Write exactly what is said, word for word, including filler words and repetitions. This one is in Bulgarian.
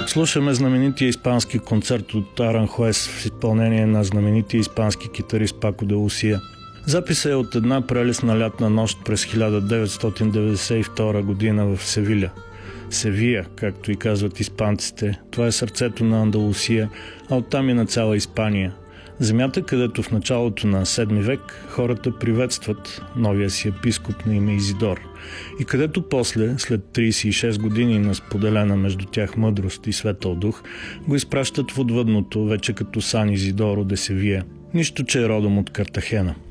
Слушаме знаменития испански концерт от Аранхуес в изпълнение на знаменития испански китарист Пако де Лусия. Записът е от една прелестна лятна нощ през хиляда деветстотин деветдесет и втора година в Севиля. Севия, както и казват испанците, това е сърцето на Андалусия, а оттам и на цяла Испания. Земята, където в началото на седми век хората приветстват новия си епископ на име Изидор и където после, след тридесет и шест години на споделена между тях мъдрост и светъл дух, го изпращат в отвъдното, вече като Сан Изидоро де Севия. Нищо, че е родом от Картахена.